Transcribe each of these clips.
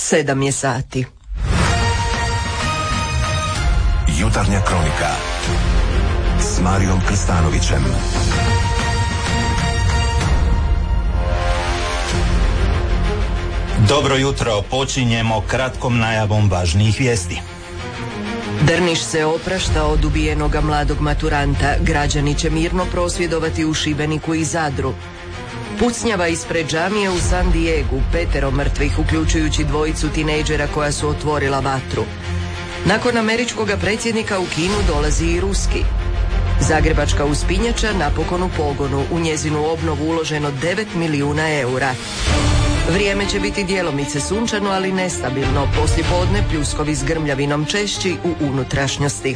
7 je sati. Jutarnja kronika s Marijom Krstanovićem. Dobro jutro, počinjemo kratkom najavom važnijih vijesti. Drniš se oprašta od ubijenoga mladog maturanta. Građani će mirno prosvjedovati u Šibeniku i Zadru. Pucnjava ispred džamije u San Diegu, 5 mrtvih, uključujući 2 tinejdžera koja su otvorila vatru. Nakon američkoga predsjednika u Kinu dolazi i ruski. Zagrebačka uspinjača napokon u pogonu, u njezinu obnovu uloženo 9 milijuna eura. Vrijeme će biti djelomice sunčano, ali nestabilno. Poslijepodne pljuskovi s grmljavinom češći u unutrašnjosti.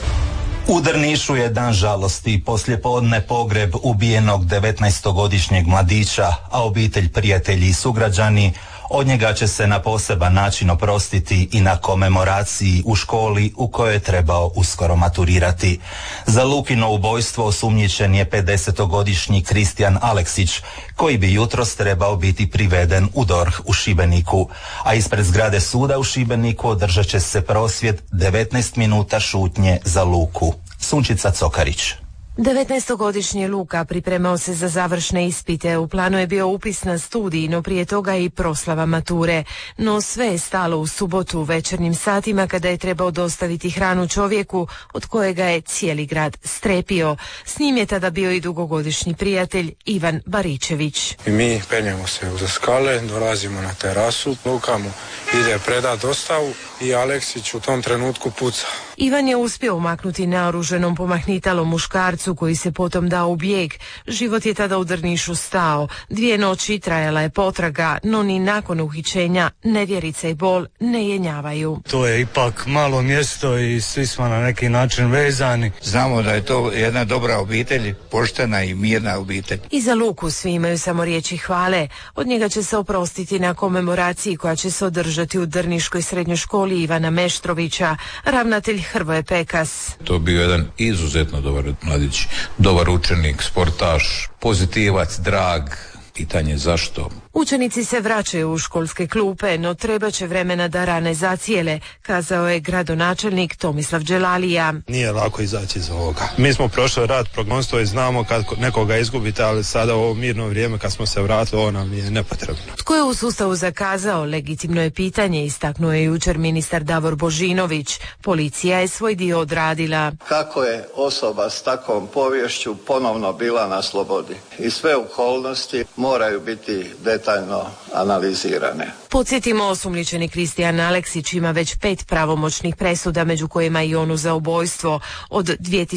U Drnišu je dan žalosti, poslijepodne pogreb ubijenog 19-godišnjeg mladića, a obitelj, prijatelji i sugrađani od njega će se na poseban način oprostiti i na komemoraciji u školi u kojoj je trebao uskoro maturirati. Za Lukino ubojstvo osumnjičen je 50-godišnji Kristijan Aleksić, koji bi jutros trebao biti priveden u DORH u Šibeniku, a ispred zgrade suda u Šibeniku održat će se prosvjed 19 minuta šutnje za Luku. Sunčica Cokarić. 19-godišnji Luka pripremao se za završne ispite. U planu je bio upis na studij, no prije toga i proslava mature. No sve je stalo u subotu u večernjim satima kada je trebao dostaviti hranu čovjeku od kojega je cijeli grad strepio. S njim je tada bio i dugogodišnji prijatelj Ivan Baričević. I mi penjemo se uz skale, dolazimo na terasu, Luka mu ide predat dostavu i Aleksić u tom trenutku puca. Ivan je uspio umaknuti naoruženom pomahnitalom muškarcu koji se potom dao u bijeg. Život je tada u Drnišu stao. 2 noći trajala je potraga, no ni nakon uhićenja nevjerica i bol ne jenjavaju. To je ipak malo mjesto i svi smo na neki način vezani. Znamo da je to jedna dobra obitelj, poštena i mirna obitelj. I za Luku svi imaju samo riječi hvale. Od njega će se oprostiti na komemoraciji koja će se održati u Drniškoj srednjoj školi Ivana Meštrovića. Ravnatelj Hrvoje Pekas. To je bio jedan izuzetno dobar mladić, dobar učenik, sportaš, pozitivac, drag. Pitanje zašto? Učenici se vraćaju u školske klupe, no treba će vremena da rane zacijele, kazao je gradonačelnik Tomislav Đelalija. Nije lako izaći iz ovoga. Mi smo prošli rat prognostvo i znamo kad nekoga izgubite, ali sada u ovo mirno vrijeme kad smo se vratili, ovo nam je nepotrebno. Tko je u sustavu zakazao, legitimno je pitanje, istaknuo je jučer ministar Davor Božinović. Policija je svoj dio odradila. Kako je osoba s takvom poviješću ponovno bila na slobodi? I sve okolnosti moraju biti detaljno analizirane. Podsjetimo, osumnjičeni Kristijan Aleksić ima već 5 pravomoćnih presuda, među kojima i onu za ubojstvo. Od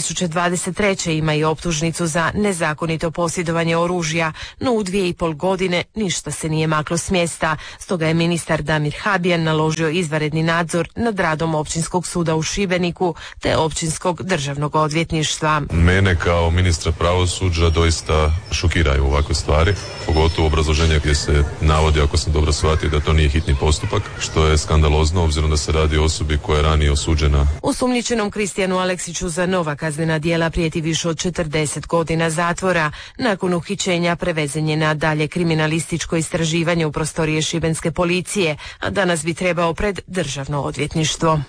2023. ima i optužnicu za nezakonito posjedovanje oružja, no u 2,5 godine ništa se nije maklo s mjesta. Stoga je ministar Damir Habijan naložio izvanredni nadzor nad radom Općinskog suda u Šibeniku te Općinskog državnog odvjetništva. Mene kao ministra pravosuđa doista šokiraju ovakve stvari, pogotovo obrazloženje gdje se navodi, ako sam dobro shvatio, da to nije hitni postupak, što je skandalozno obzirom da se radi o osobi koja je ranije osuđena. Osumnjičenom Kristijanu Aleksiću za nova kaznena djela prijeti više od 40 godina zatvora. Nakon uhićenja prevezen je na dalje kriminalističko istraživanje u prostorije šibenske policije, a danas bi trebao pred državno odvjetništvo.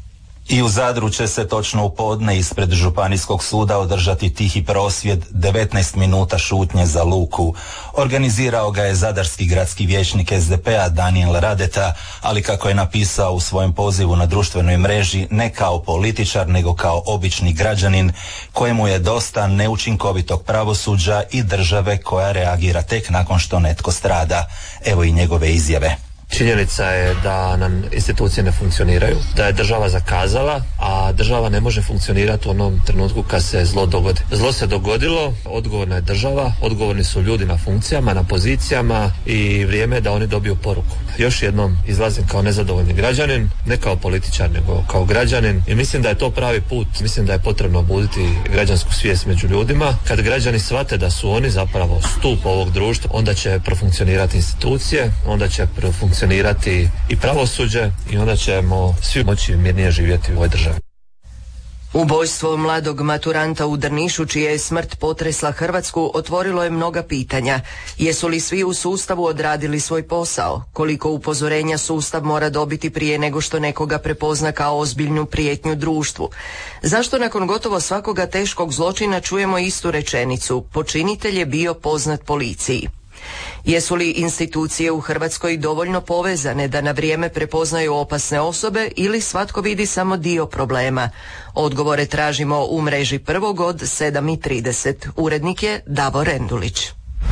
I u Zadru će se točno u podne ispred Županijskog suda održati tihi prosvjed 19 minuta šutnje za Luku. Organizirao ga je zadarski gradski vijećnik SDP-a Danijel Radeta, ali kako je napisao u svojem pozivu na društvenoj mreži, ne kao političar nego kao obični građanin kojemu je dosta neučinkovitog pravosuđa i države koja reagira tek nakon što netko strada. Evo i njegove izjave. Činjenica je da nam institucije ne funkcioniraju, da je država zakazala, a država ne može funkcionirati u onom trenutku kad se zlo dogodi. Zlo se dogodilo, odgovorna je država, odgovorni su ljudi na funkcijama, na pozicijama i vrijeme je da oni dobiju poruku. Još jednom izlazim kao nezadovoljni građanin, ne kao političar nego kao građanin i mislim da je to pravi put. Mislim da je potrebno buditi građansku svijest među ljudima. Kad građani shvate da su oni zapravo stup ovog društva, onda će profunkcionirati institucije, onda će profunkcionirati i pravosuđe i onda ćemo svi moći mirnije živjeti u ovoj državi. Ubojstvo mladog maturanta u Drnišu, čija je smrt potresla Hrvatsku, otvorilo je mnoga pitanja. Jesu li svi u sustavu odradili svoj posao? Koliko upozorenja sustav mora dobiti prije nego što nekoga prepozna kao ozbiljnu prijetnju društvu? Zašto nakon gotovo svakoga teškog zločina čujemo istu rečenicu: počinitelj je bio poznat policiji? Jesu li institucije u Hrvatskoj dovoljno povezane da na vrijeme prepoznaju opasne osobe ili svatko vidi samo dio problema? Odgovore tražimo u mreži Prvog od 7:30. Urednik je Davor Rendulić.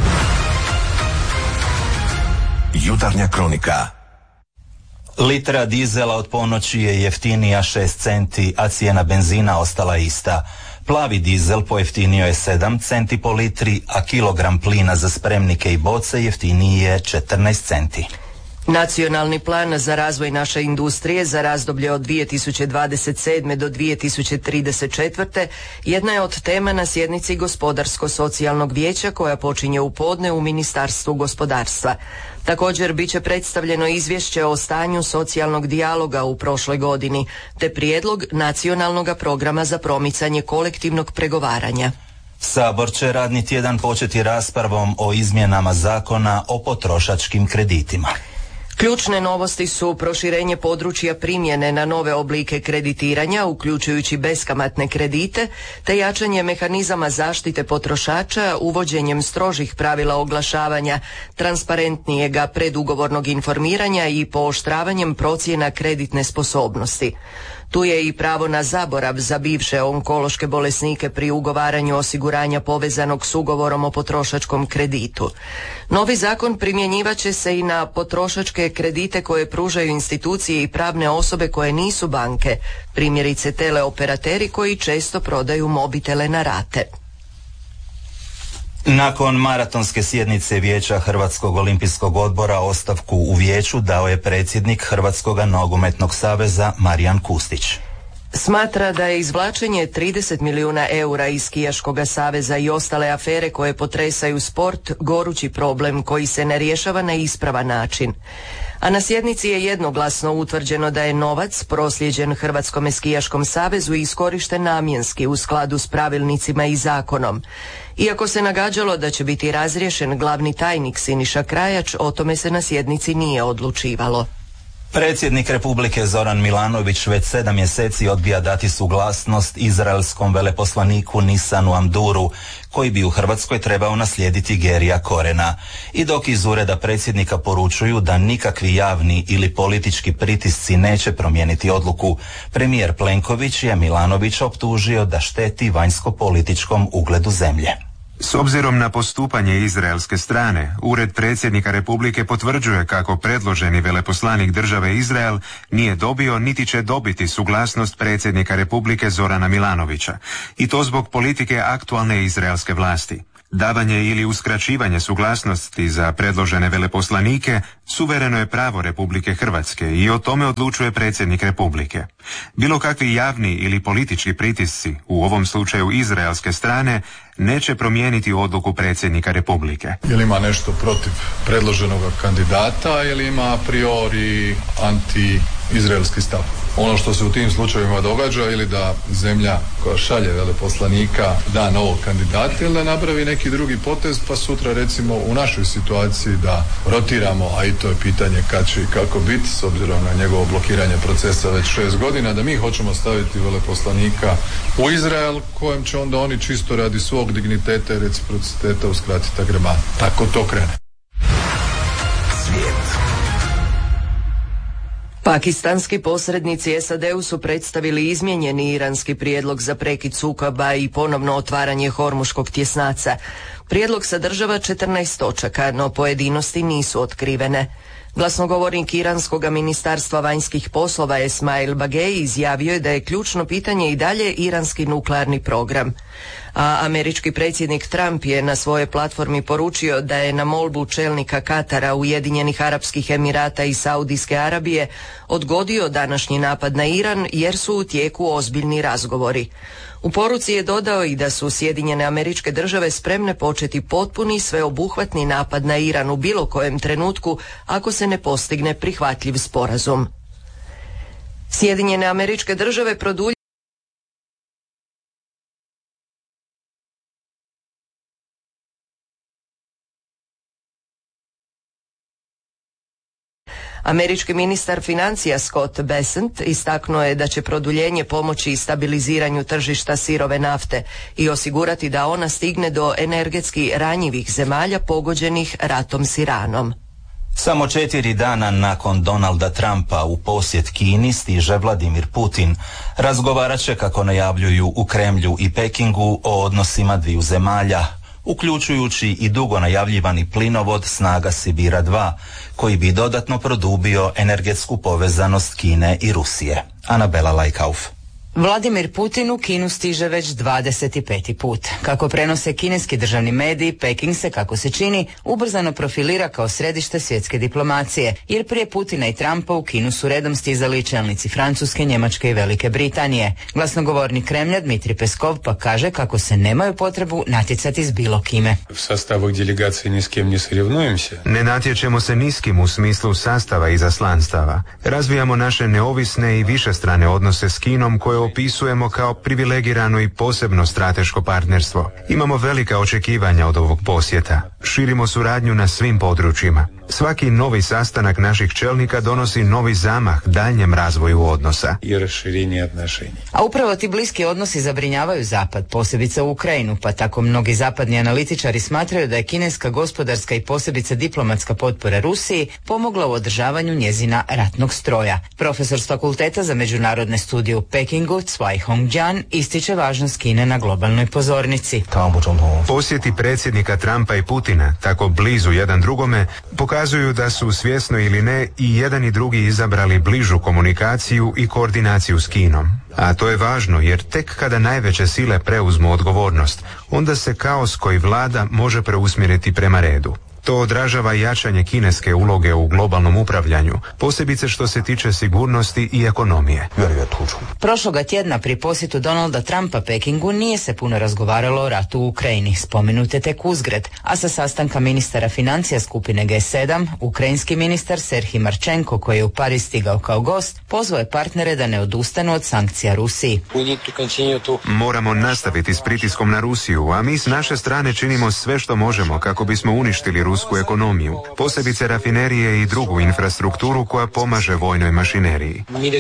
Jutarnja kronika. Litra dizela od ponoći je jeftinija 6 centi, a cijena benzina ostala ista. Plavi dizel pojeftinio je 7 centi po litri, a kilogram plina za spremnike i boce jeftiniji je 14 centi. Nacionalni plan za razvoj naše industrije za razdoblje od 2027. do 2034. jedna je od tema na sjednici Gospodarsko-socijalnog vijeća koja počinje u podne u Ministarstvu gospodarstva. Također bit će predstavljeno izvješće o stanju socijalnog dijaloga u prošloj godini, te prijedlog nacionalnog programa za promicanje kolektivnog pregovaranja. Sabor će radni tjedan početi raspravom o izmjenama zakona o potrošačkim kreditima. Ključne novosti su proširenje područja primjene na nove oblike kreditiranja, uključujući beskamatne kredite, te jačanje mehanizama zaštite potrošača uvođenjem strožih pravila oglašavanja, transparentnijega predugovornog informiranja i pooštravanjem procjena kreditne sposobnosti. Tu je i pravo na zaborav za bivše onkološke bolesnike pri ugovaranju osiguranja povezanog s ugovorom o potrošačkom kreditu. Novi zakon primjenjivat će se i na potrošačke kredite koje pružaju institucije i pravne osobe koje nisu banke, primjerice teleoperateri koji često prodaju mobitele na rate. Nakon maratonske sjednice Vijeća Hrvatskog olimpijskog odbora ostavku u vijeću dao je predsjednik Hrvatskog nogometnog saveza Marijan Kustić. Smatra da je izvlačenje 30 milijuna eura iz Skijaškog saveza i ostale afere koje potresaju sport gorući problem koji se ne rješava na ispravan način. A na sjednici je jednoglasno utvrđeno da je novac proslijeđen Hrvatskom skijaškom savezu iskorišten namjenski u skladu s pravilnicima i zakonom. Iako se nagađalo da će biti razriješen glavni tajnik Siniša Krajač, o tome se na sjednici nije odlučivalo. Predsjednik Republike Zoran Milanović već 7 mjeseci odbija dati suglasnost izraelskom veleposlaniku Nisanu Amduru, koji bi u Hrvatskoj trebao naslijediti Gerija Korena. I dok iz ureda predsjednika poručuju da nikakvi javni ili politički pritisci neće promijeniti odluku, premijer Plenković je Milanovića optužio da šteti vanjsko-političkom ugledu zemlje. S obzirom na postupanje izraelske strane, Ured predsjednika Republike potvrđuje kako predloženi veleposlanik države Izrael nije dobio niti će dobiti suglasnost predsjednika Republike Zorana Milanovića, i to zbog politike aktualne izraelske vlasti. Davanje ili uskraćivanje suglasnosti za predložene veleposlanike suvereno je pravo Republike Hrvatske i o tome odlučuje predsjednik Republike. Bilo kakvi javni ili politički pritisci, u ovom slučaju izraelske strane, neće promijeniti odluku predsjednika Republike. Ili ima nešto protiv predloženog kandidata ili ima a priori anti-izraelski stav. Ono što se u tim slučajevima događa ili da zemlja koja šalje veleposlanika da novog kandidata ili da napravi neki drugi potez, pa sutra recimo u našoj situaciji da rotiramo, a i to je pitanje kad će i kako biti s obzirom na njegovo blokiranje procesa već 6 godina, da mi hoćemo staviti veleposlanika u Izrael kojem će onda oni čisto radi svog digniteta i reciprociteta uskratiti agreman. Tako to krene. Pakistanski posrednici SAD-u su predstavili izmijenjeni iranski prijedlog za prekid sukoba i ponovno otvaranje Hormuškog tjesnaca. Prijedlog sadržava 14 točaka, no pojedinosti nisu otkrivene. Glasnogovornik Iranskog ministarstva vanjskih poslova Esmail Bagej izjavio je da je ključno pitanje i dalje iranski nuklearni program. A američki predsjednik Trump je na svojoj platformi poručio da je na molbu čelnika Katara, Ujedinjenih Arapskih Emirata i Saudijske Arabije odgodio današnji napad na Iran jer su u tijeku ozbiljni razgovori. U poruci je dodao i da su Sjedinjene Američke Države spremne početi potpuni sveobuhvatni napad na Iran u bilo kojem trenutku ako se ne postigne prihvatljiv sporazum. Sjedinjene Američke Države Američki ministar financija Scott Bessent istaknuo je da će produljenje pomoći stabiliziranju tržišta sirove nafte i osigurati da ona stigne do energetski ranjivih zemalja pogođenih ratom s Iranom. Samo 4 dana nakon Donalda Trumpa u posjet Kini stiže Vladimir Putin. Razgovarat će, kako najavljuju u Kremlju i Pekingu, o odnosima dviju zemalja, uključujući i dugo najavljivani plinovod Snaga Sibira 2, koji bi dodatno produbio energetsku povezanost Kine i Rusije. Anabela Lajkauf. Vladimir Putin u Kinu stiže već 25. put. Kako prenose kineski državni mediji, Peking se, kako se čini, ubrzano profilira kao središte svjetske diplomacije, jer prije Putina i Trumpa u Kinu su redom stizali čelnici Francuske, Njemačke i Velike Britanije. Glasnogovornik Kremlja Dmitrij Peskov pa kaže kako se nemaju potrebu natjecati s bilo kime. U sastavu delegacije ni s kim ne sravnujemse. Ne natječemo se ni s kim u smislu sastava i zaslanstava. Razvijamo naše neovisne i višestrane odnose s Kinom koje opisujemo kao privilegirano i posebno strateško partnerstvo. Imamo velika očekivanja od ovog posjeta. Širimo suradnju na svim područjima. Svaki novi sastanak naših čelnika donosi novi zamah daljnjem razvoju odnosa. I raširenje odnošenja. A upravo ti bliski odnosi zabrinjavaju Zapad, posebice u Ukrajinu, pa tako mnogi zapadni analitičari smatraju da je kineska gospodarska i posebice diplomatska potpora Rusiji pomogla u održavanju njezina ratnog stroja. Profesor s Fakulteta za međunarodne studije u Pekingu, Cai Hongjian, ističe važnost Kine na globalnoj pozornici. Posjeti predsjednika Trumpa i Putina, tako blizu jedan drugome, pokazuju da su, svjesno ili ne, i jedan i drugi izabrali bližu komunikaciju i koordinaciju s Kinom. A to je važno, jer tek kada najveće sile preuzmu odgovornost, onda se kaos koji vlada može preusmjeriti prema redu. To odražava jačanje kineske uloge u globalnom upravljanju, posebice što se tiče sigurnosti i ekonomije. Prošloga tjedna pri posjetu Donalda Trumpa Pekingu nije se puno razgovaralo o ratu u Ukrajini, spomenute tek uzgred, a sa sastanka ministara financija skupine G7, ukrajinski ministar Serhij Marčenko, koji je u Pariz stigao kao gost, pozvao je partnere da ne odustanu od sankcija Rusiji. Moramo nastaviti s pritiskom na Rusiju, a mi s naše strane činimo sve što možemo kako bismo uništili rusku ekonomiju, posebice rafinerije i drugu infrastrukturu koja pomaže vojnoj mašineriji.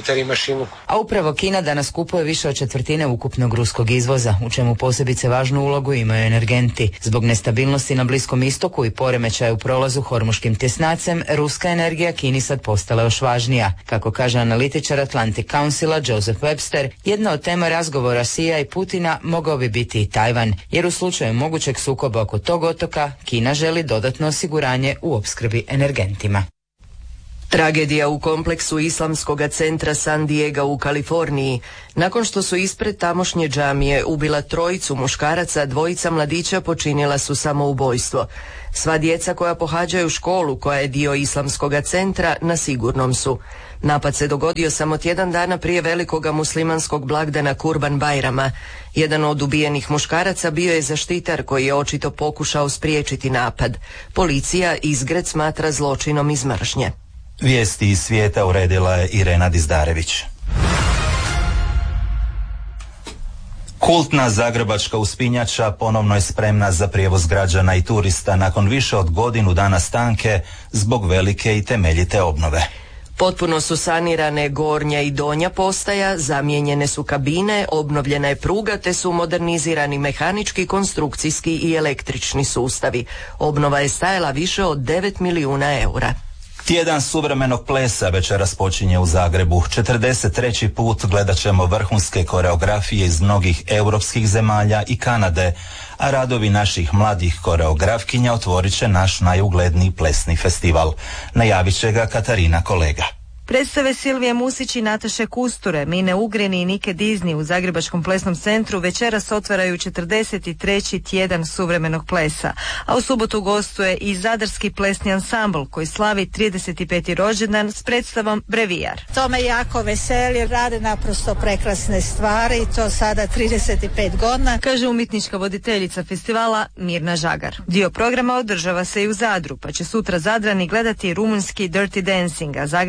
A upravo Kina danas kupuje više od četvrtine ukupnog ruskog izvoza, u čemu posebice važnu ulogu imaju energenti. Zbog nestabilnosti na Bliskom istoku i poremećaja u prolazu Hormuškim tjesnacem, ruska energija Kini sad postala još važnija. Kako kaže analitičar Atlantic Councila Joseph Webster, jedna od tema razgovora Xija i Putina mogao bi biti i Tajvan, jer u slučaju mogućeg sukoba oko tog otoka, Kina želi dodatno osiguranje u opskrbi energentima. Tragedija u kompleksu Islamskog centra San Diego u Kaliforniji. Nakon što su ispred tamošnje džamije ubila 3 muškaraca, 2 mladića počinila su samoubojstvo. Sva djeca koja pohađaju školu koja je dio Islamskog centra na sigurnom su. Napad se dogodio samo tjedan dana prije velikoga muslimanskog blagdana Kurban Bajrama. Jedan od ubijenih muškaraca bio je zaštitar koji je očito pokušao spriječiti napad. Policija izgred smatra zločinom iz mržnje. Vijesti iz svijeta uredila je Irena Dizdarević. Kultna zagrebačka uspinjača ponovno je spremna za prijevoz građana i turista nakon više od godinu dana stanke zbog velike i temeljite obnove. Potpuno su sanirane gornja i donja postaja, zamijenjene su kabine, obnovljena je pruga te su modernizirani mehanički, konstrukcijski i električni sustavi. Obnova je stajala više od 9 milijuna eura. Tjedan suvremenog plesa večeras počinje u Zagrebu. 43. put gledat ćemo vrhunske koreografije iz mnogih europskih zemalja i Kanade, a radovi naših mladih koreografkinja otvorit će naš najugledniji plesni festival. Najavit će ga Katarina Kolega. Predstave Silvije Musić i Nataše Kusture, Mine Ugrini i Nike Disney u Zagrebačkom plesnom centru večeras otvaraju 43. tjedan suvremenog plesa, a u subotu gostuje i Zadarski plesni ansambl koji slavi 35. rođendan s predstavom Brevijar. To me jako veseli, rade naprosto prekrasne stvari i to sada 35 godina, kaže umjetnička voditeljica festivala Mirna Žagar. Dio programa održava se i u Zadru, pa će sutra Zadrani gledati rumunjski Dirty Dancing, a Zagrebčani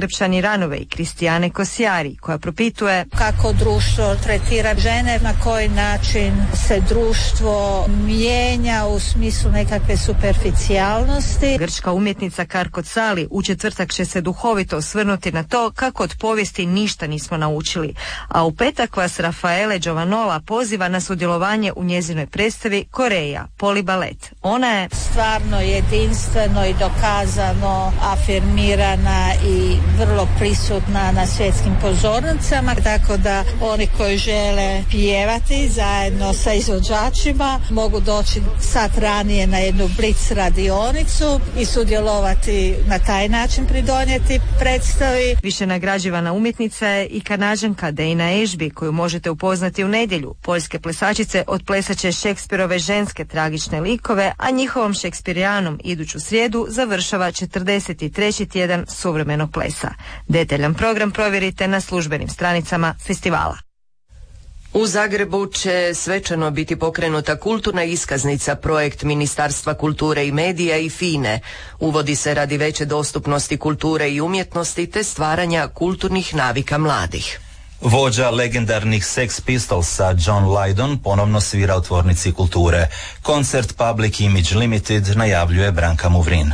Širanove i Kristijane Kosjari, koja propituje kako društvo tretira žene, na koji način se društvo mijenja u smislu nekakve superficijalnosti. Grčka umjetnica Karko Cali u četvrtak će se duhovito osvrnuti na to kako od povijesti ništa nismo naučili, a u petak vas Rafaele Giovanola poziva na sudjelovanje u njezinoj predstavi Koreja, polibalet. Ona je stvarno jedinstveno i dokazano afirmirana i vrlo prisutna na svjetskim pozornicama, tako da oni koji žele pjevati zajedno sa izvođačima mogu doći sat ranije na jednu blic radionicu i sudjelovati na taj način, pridonijeti predstavi. Više nagrađivana umjetnica je i Kanađanka Dana Ashby, koju možete upoznati u nedjelju. Poljske plesačice otplesat će Šekspirove ženske tragične likove, a njihovom Šekspirijanom iduću srijedu završava 43. tjedan suvremenog plesa. Detaljan program provjerite na službenim stranicama festivala. U Zagrebu će svečano biti pokrenuta kulturna iskaznica, projekt Ministarstva kulture i medija i FINE. Uvodi se radi veće dostupnosti kulture i umjetnosti te stvaranja kulturnih navika mladih. Vođa legendarnih Sex Pistolsa John Lydon ponovno svira u tvornici kulture. Koncert Public Image Limited najavljuje Branka Muvrin.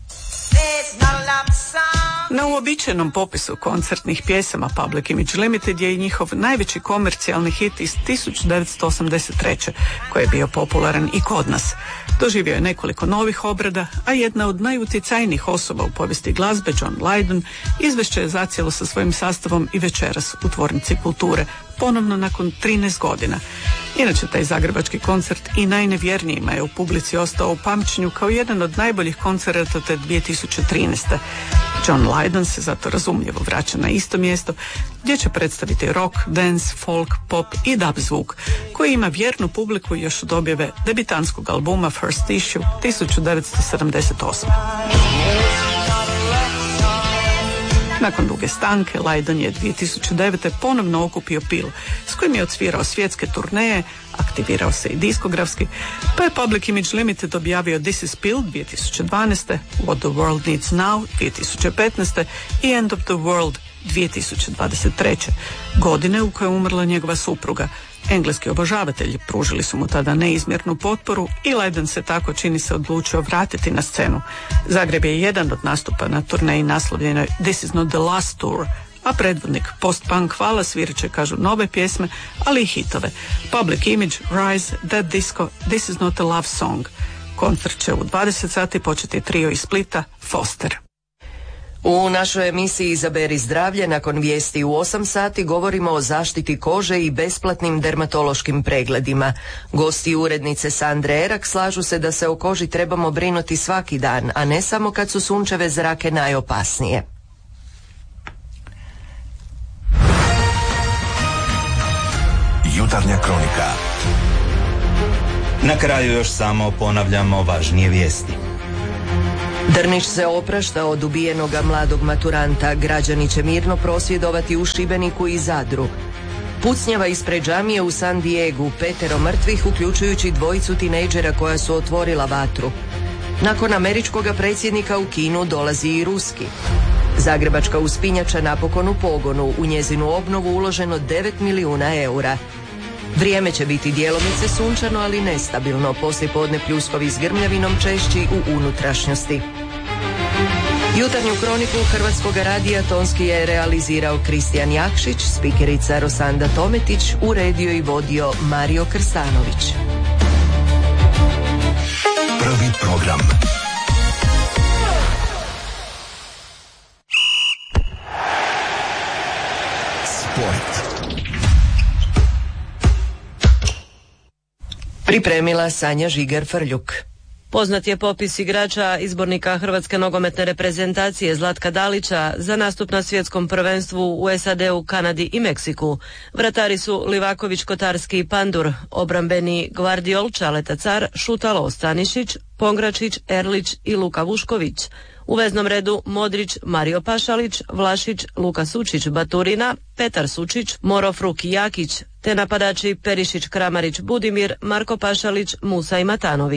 Na uobičajenom popisu koncertnih pjesama Public Image Limited je i njihov najveći komercijalni hit iz 1983. koji je bio popularan i kod nas. Doživio je nekoliko novih obrada, a jedna od najutjecajnijih osoba u povijesti glazbe, John Lydon, izvešće je zacijelo sa svojim sastavom i večeras u tvornici kulture, ponovno nakon 13 godina. Inače, taj zagrebački koncert i najnevjernijima je u publici ostao u pamćenju kao jedan od najboljih koncerata te 2013. John Lydon se zato razumljivo vraća na isto mjesto gdje će predstaviti rock, dance, folk, pop i dub zvuk koji ima vjernu publiku još od objave debitanskog albuma First Issue 1978. Nakon duge stanke, Lydon je 2009. ponovno okupio Pil, s kojim je odsvirao svjetske turneje, aktivirao se i diskografski, pa je Public Image Limited objavio This is Pil 2012. What the World Needs Now 2015. i End of the World 2023. godine u kojoj je umrla njegova supruga. Engleski obožavatelji pružili su mu tada neizmjernu potporu i Lydon se tako, čini se, odlučio vratiti na scenu. Zagreb je jedan od nastupa na turneji naslovljenoj This is not the last tour, a predvodnik post-punk hvala svirat će, kažu, nove pjesme, ali i hitove. Public Image, Rise, Dead Disco, This is not a love song. Koncert će u 20 sati početi trio iz Splita, Foster. U našoj emisiji Izaberi zdravlje nakon vijesti u 8 sati govorimo o zaštiti kože i besplatnim dermatološkim pregledima. Gosti urednice Sandre Erak slažu se da se o koži trebamo brinuti svaki dan, a ne samo kad su sunčeve zrake najopasnije. Jutarnja kronika. Na kraju još samo ponavljamo važnije vijesti. Drniš se oprašta od ubijenoga mladog maturanta. Građani će mirno prosvjedovati u Šibeniku i Zadru. Pucnjava ispred džamije u San Diegu, 5 mrtvih, uključujući 2 tinejdžera koja su otvorila vatru. Nakon američkoga predsjednika u Kinu dolazi i ruski. Zagrebačka uspinjača napokon u pogonu, u njezinu obnovu uloženo 9 milijuna eura. Vrijeme će biti djelomice sunčano, ali nestabilno. Poslijepodne pljuskovi s grmljavinom, češći u unutrašnjosti. Jutarnju kroniku Hrvatskog radija tonski je realizirao Kristijan Jakšić, spikerica Rosanda Tometić, uredio i vodio Mario Krstanović. Prvi program. Sport. Pripremila Sanja Žigar-Frljuk. Poznat je popis igrača izbornika Hrvatske nogometne reprezentacije Zlatka Dalića za nastup na svjetskom prvenstvu u SAD-u, Kanadi i Meksiku. Vratari su Livaković, Kotarski i Pandur, obrambeni Gvardiol, Čaleta Car, Šutalo, Stanišić, Pongračić, Erlić i Luka Vušković. U veznom redu Modrić, Mario Pašalić, Vlašić, Luka Sučić, Baturina, Petar Sučić, Moro Fruk i Jakić, te napadači Perišić, Kramarić, Budimir, Marko Pašalić, Musa i Matanović.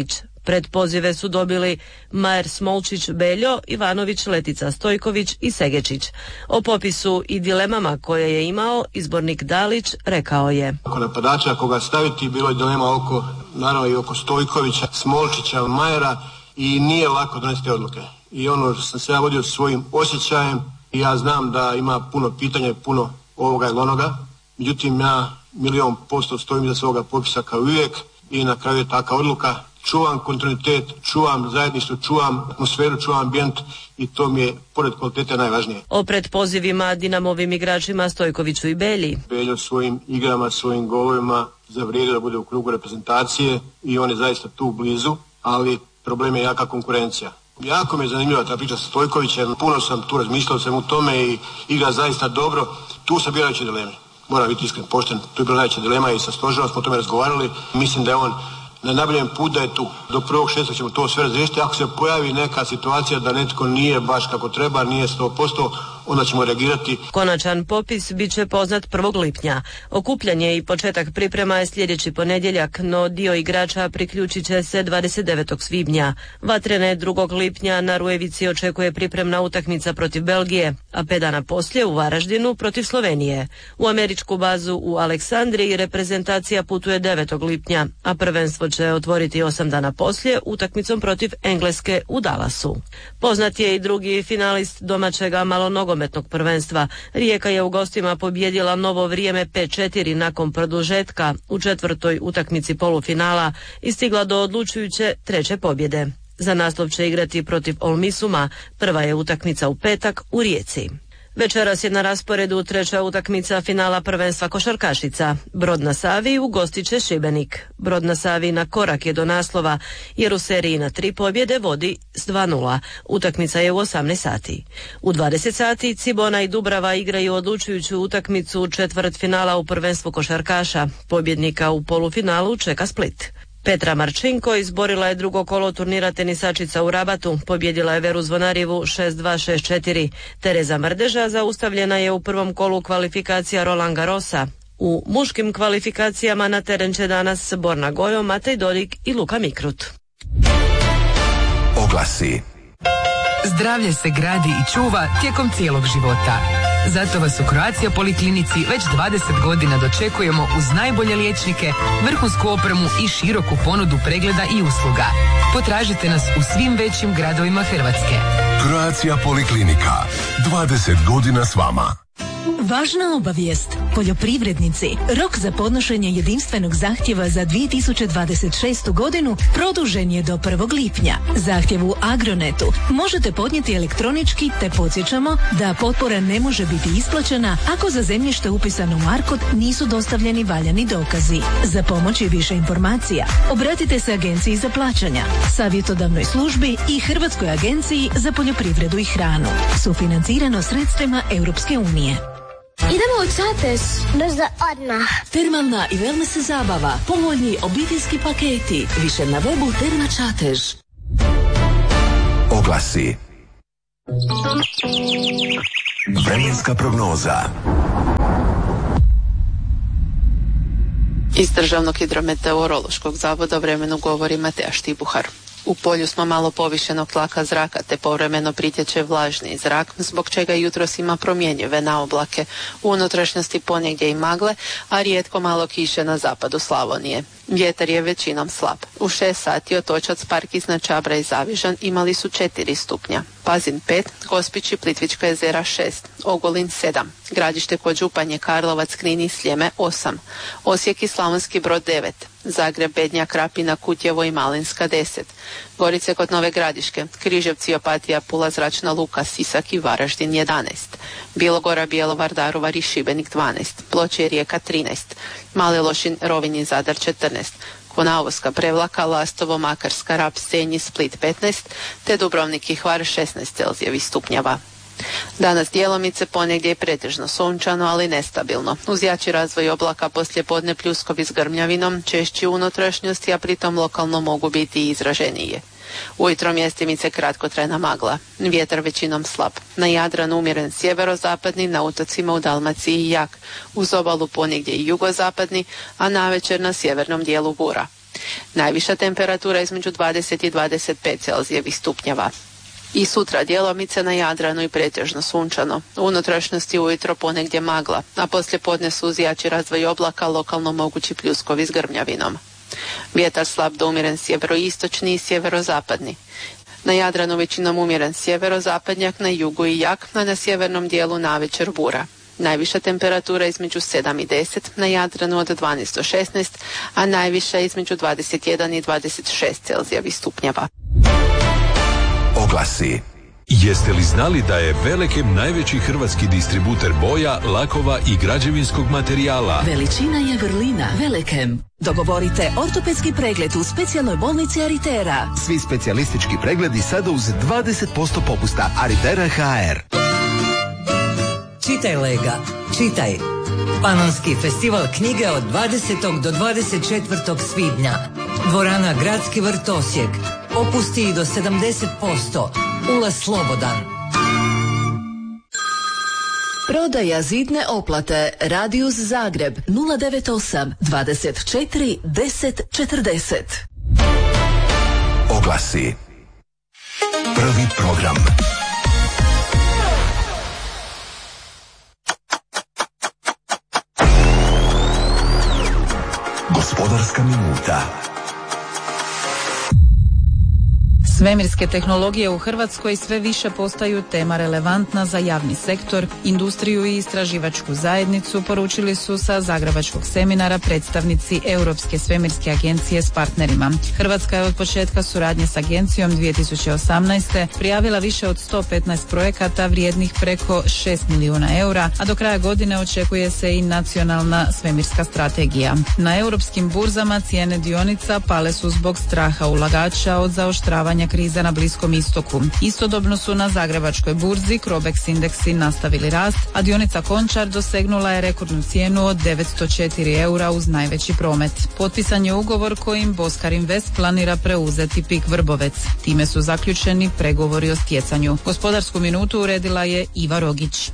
Pred pozive su dobili Majer Smolčić Beljo, Ivanović Letica Stojković i Segečić. O popisu i dilemama koje je imao izbornik Dalić rekao je: Oko napadača koga staviti bilo je dilema oko, naravno i oko Stojkovića, Smolčića, Majera i nije lako donesti odluke. I ono što sam se ja vodio svojim osjećajem i ja znam da ima puno pitanja i puno ovoga ili onoga. Međutim, ja 100% stojim iza svoga popisa kao uvijek i na kraju je taka odluka. Čuvam kontinuitet, čuvam zajedništvo, čuvam atmosferu, čuvam ambijent i to mi je pored kvalitete najvažnije. O predpozivima Dinamovim igračima Stojkoviću i Belji. Beljo svojim igrama, svojim golovima zavrijedio da bude u krugu reprezentacije i on je zaista tu blizu, ali problem je jaka konkurencija. Jako mi je zanimljiva ta priča sa Stojkovićem, puno sam tu razmišljao sam u tome i igra zaista dobro. Tu sam bio najveće dileme. Moram biti iskren, pošten, tu je bila najveća dilema i sa stožerom smo o tome razgovarali. Mislim da je on na najboljem putu, da je tu. Do 1.6. ćemo to sve razriješiti. Ako se pojavi neka situacija da netko nije baš kako treba, nije 100%, onda ćemo reagirati. Konačan popis bit će poznat 1. lipnja. Okupljanje i početak priprema je sljedeći ponedjeljak, no dio igrača priključit će se 29. svibnja. Vatrene 2. lipnja na Rujevici očekuje pripremna utakmica protiv Belgije, a 5 dana poslije u Varaždinu protiv Slovenije. U američku bazu u Aleksandriji reprezentacija putuje 9. lipnja, a prvenstvo će otvoriti 8 dana poslije utakmicom protiv Engleske u Dallasu. Poznat je i drugi finalist domaćega malonogometnog prvenstva. Rijeka je u gostima pobjedila Novo Vrijeme 5-4 nakon produžetka u 4. utakmici polufinala i stigla do odlučujuće 3. pobjede. Za naslov će igrati protiv Olmisuma, prva je utakmica u petak u Rijeci. Večeras je na rasporedu 3. utakmica finala prvenstva košarkašica. Brod na Savi ugostit će Šibenik. Brod na Savi na korak je do naslova jer u seriji na 3 pobjede vodi s 2:0. Utakmica je u 18 sati. U 20 sati Cibona i Dubrava igraju odlučujuću utakmicu četvrtfinala u prvenstvu košarkaša. Pobjednika u polufinalu čeka Split. Petra Marčinko izborila je drugo kolo turnira tenisačica u Rabatu, pobjedila je Veru Zvonarjevu 6-2, 6-4. Tereza Mrdeža zaustavljena je u prvom kolu kvalifikacija Roland Garrosa. U muškim kvalifikacijama na teren će danas Borna Gojo, Matej Dodik i Luka Mikrut. Oglasi. Zdravlje se gradi i čuva tijekom cijelog života. Zato vas u Croatia Poliklinici već 20 godina dočekujemo uz najbolje liječnike, vrhunsku opremu i široku ponudu pregleda i usluga. Potražite nas u svim većim gradovima Hrvatske. Croatia Poliklinika. 20 godina s vama. Važna obavijest. Poljoprivrednici, rok za podnošenje jedinstvenog zahtjeva za 2026. godinu produžen je do 1. lipnja. Zahtjev u Agronetu možete podnijeti elektronički te podsjećamo da potpora ne može biti isplaćena ako za zemljište upisano u ARKOD nisu dostavljeni valjani dokazi. Za pomoć i više informacija obratite se Agenciji za plaćanja, savjetodavnoj službi i Hrvatskoj agenciji za poljoprivredu i hranu. Sufinancirano sredstvima Europske unije. Idemo u Čatež. Brzo odmah. Termalna i wellness zabava, povoljni obiteljski paketi. Više na webu Terma Čatež. Oglasi. Vremenska prognoza. Iz Državnog hidrometeorološkog zavoda vremenu govori Mateja Štibuhar. U polju smo malo povišenog tlaka zraka te povremeno pritječe vlažni zrak, zbog čega jutros ima promjenjive naoblake. U unutrašnjosti ponegdje i magle, a rijetko malo kiše na zapadu Slavonije. Vjetar je većinom slab. U 6 sati Otočac, Park iznad Čabra i Zavižan imali su 4 stupnja. Pazin 5, Gospić i Plitvička jezera 6, Ogulin 7, Gradište kod Županje, Karlovac, Knin i Sljeme 8, Osijek i Slavonski Brod 9, Zagreb, Bednja, Krapina, Kutjevo i Malinska 10, Gorice kod Nove Gradiške, Križevci, Opatija, Pula, Zračna Luka, Sisak i Varaždin 11, Bilogora, Bjelovar, Daruvar i Šibenik 12, Ploče i Rijeka 13, Mali Lošin, Rovinj i Zadar 14, Konavoska, Prevlaka, Lastovo, Makarska, Rab, Senj i Split 15, te Dubrovnik i Hvar 16 Celzijevih stupnjeva. Danas djelomice ponegdje je pretežno sunčano, ali nestabilno. Uz jači razvoj oblaka poslijepodne pljuskovi s grmljavinom, češći u unutrašnjosti, a pritom lokalno mogu biti i izraženije. Ujutro mjestimice kratkotrajna magla. Vjetar većinom slab. Na Jadranu umjeren sjeverozapadni, na otocima u Dalmaciji jak. Uz obalu ponegdje i jugozapadni, a navečer na sjevernom dijelu bura. Najviša temperatura između 20 i 25 Celzijevih stupnjeva. I sutra djelomice na Jadranu i pretežno sunčano. U unutrašnjosti ujutro ponegdje magla, a poslije podne uz jači razvoj oblaka, lokalno mogući pljuskovi s grmljavinom. Vjetar slab do umjeren sjeveroistočni i sjeverozapadni. Na Jadranu većinom umjeren sjeverozapadnjak, na jugu i jak, a na sjevernom dijelu navečer bura. Najviša temperatura između 7 i 10, na Jadranu od 12 do 16, a najviša između 21 i 26 Celzijevih stupnjeva. Oglasi. Jeste li znali da je Velekem najveći hrvatski distributer boja, lakova i građevinskog materijala? Veličina je vrlina. Velekem. Dogovorite ortopedski pregled u specijalnoj bolnici Aritera. Svi specijalistički pregledi sada uz 20% popusta. Aritera HR. Čitaj Lega, čitaj. Panonski festival knjige od 20. do 24. svibnja. Dvorana Gradski vrt Osijek. Popusti do 70%. Ulaz slobodan. Prodaja zidne oplate. Radius Zagreb 098 24 10 40. Oglasi. Prvi program. Gospodarska minuta. Svemirske tehnologije u Hrvatskoj sve više postaju tema relevantna za javni sektor, industriju i istraživačku zajednicu, poručili su sa Zagrebačkog seminara predstavnici Europske svemirske agencije s partnerima. Hrvatska je od početka suradnje s agencijom 2018. prijavila više od 115 projekata vrijednih preko 6 milijuna eura, a do kraja godine očekuje se i nacionalna svemirska strategija. Na europskim burzama cijene dionica pale su zbog straha ulagača od zaoštravanja krize na Bliskom istoku. Istodobno su na Zagrebačkoj burzi Crobex indeksi nastavili rast, a dionica Končar dosegnula je rekordnu cijenu od 904 eura uz najveći promet. Potpisan je ugovor kojim Boskar Invest planira preuzeti PIK Vrbovec. Time su zaključeni pregovori o stjecanju. Gospodarsku minutu uredila je Iva Rogić.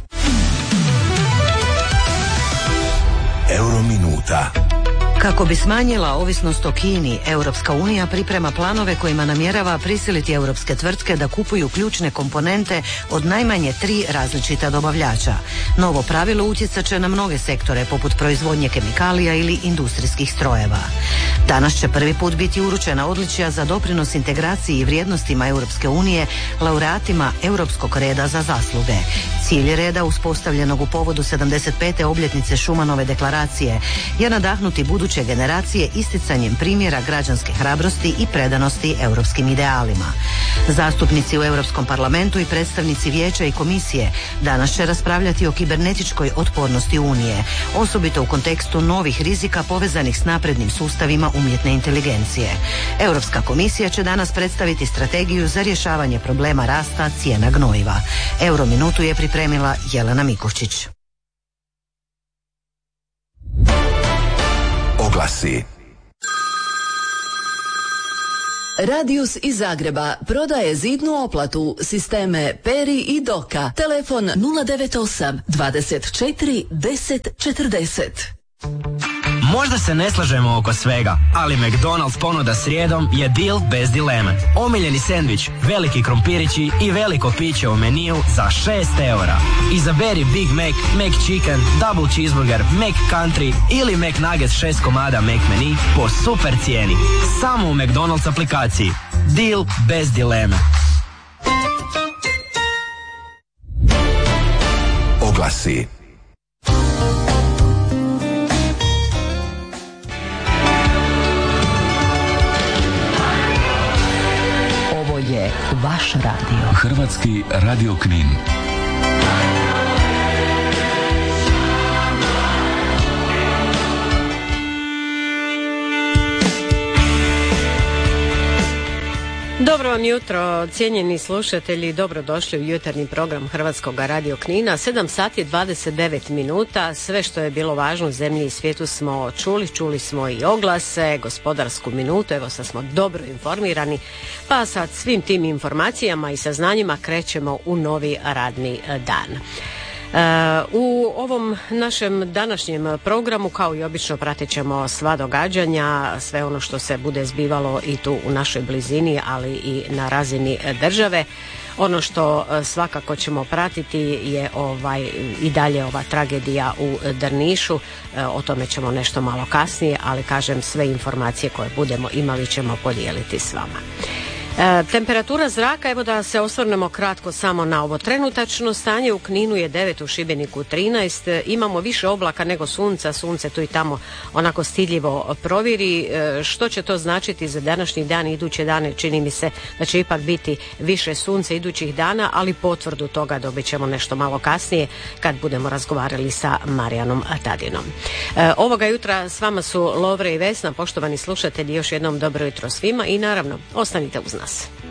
Eurominuta. Kako bi smanjila ovisnost o Kini, Europska unija priprema planove kojima namjerava prisiliti europske tvrtke da kupuju ključne komponente od najmanje 3 različita dobavljača. Novo pravilo utjecat će na mnoge sektore poput proizvodnje kemikalija ili industrijskih strojeva. Danas će prvi put biti uručena odličja za doprinos integraciji i vrijednostima Europske unije laureatima Europskog reda za zasluge. Cilj reda, uspostavljenog u povodu 75. obljetnice Šumanove deklaracije, je nadahnuti buduće generacije isticanjem primjera građanske hrabrosti i predanosti europskim idealima. Zastupnici u Europskom parlamentu i predstavnici Vijeća i Komisije danas će raspravljati o kibernetičkoj otpornosti Unije, osobito u kontekstu novih rizika povezanih s naprednim sustavima umjetne inteligencije. Europska komisija će danas predstaviti strategiju za rješavanje problema rasta cijena gnojiva. Eurominutu je pripremila Jelena Mikovčić. Oglasi. Radius iz Zagreba prodaje zidnu oplatu, sisteme Peri i Doka. Telefon 098 24 10 40. Možda se ne slažemo oko svega, ali McDonald's ponuda srijedom je deal bez dileme. Omiljeni sendvič, veliki krompirići i veliko piće u meniju za 6 eura. Izaberi Big Mac, McChicken, Double Cheeseburger, McCountry ili McNuggets 6 komada McMenu po super cijeni. Samo u McDonald's aplikaciji. Deal bez dileme. Oglasi. Je vaš radio. Hrvatski radio Knin. Dobro vam jutro, cijenjeni slušatelji, dobrodošli u jutarnji program Hrvatskog radio Knina. 7 sati 29 minuta, sve što je bilo važno u zemlji i svijetu smo čuli smo i oglase, gospodarsku minutu, evo sad smo dobro informirani, pa sad svim tim informacijama i saznanjima krećemo u novi radni dan. U ovom našem današnjem programu, kao i obično, pratit ćemo sva događanja, sve ono što se bude zbivalo i tu u našoj blizini, ali i na razini države. Ono što svakako ćemo pratiti je i dalje ova tragedija u Drnišu. O tome ćemo nešto malo kasnije, ali kažem, sve informacije koje budemo imali ćemo podijeliti s vama. Temperatura zraka, evo da se osvrnemo kratko samo na ovo trenutačno stanje. U Kninu je 9, u Šibeniku 13, imamo više oblaka nego sunca, sunce tu i tamo onako stidljivo proviri. Što će to značiti za današnji dan i iduće dane? Čini mi se da će ipak biti više sunca idućih dana, ali potvrdu toga dobit ćemo nešto malo kasnije kad budemo razgovarali sa Marijanom Tadinom. Ovoga jutra s vama su Lovre i Vesna. Poštovani slušatelji, još jednom dobro jutro svima i naravno ostanite uz nas.